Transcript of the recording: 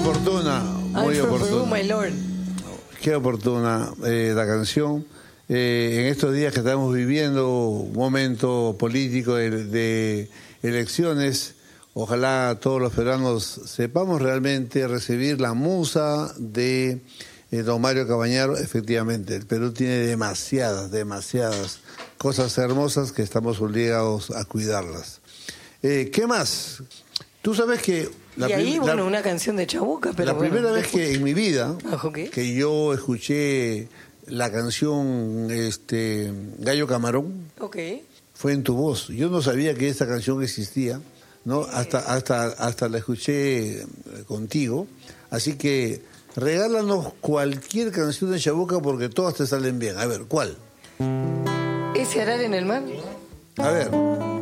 oportuna, muy I'm for Peru, oportuna. my lord. Qué oportuna la canción. En estos días que estamos viviendo un momento político de elecciones, ojalá todos los peruanos sepamos realmente recibir la musa de don Mario Cabañaro. Efectivamente, el Perú tiene demasiadas cosas hermosas que estamos obligados a cuidarlas. ¿Qué más? Tú sabes que... Una canción de Chabuca, pero la primera vez que en mi vida ¿qué? que yo escuché la canción Gallo Camarón fue en tu voz. Yo no sabía que esta canción existía, ¿no? Hasta la escuché contigo. Así que regálanos cualquier canción de Chabuca porque todas te salen bien. A ver, ¿cuál? ¿Ese arar en el mar? A ver.